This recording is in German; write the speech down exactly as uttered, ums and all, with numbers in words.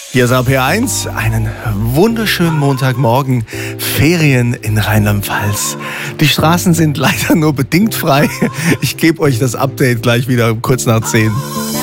Hier ist A P eins, einen wunderschönen Montagmorgen, Ferien in Rheinland-Pfalz. Die Straßen sind leider nur bedingt frei. Ich gebe euch das Update gleich wieder um kurz nach zehn.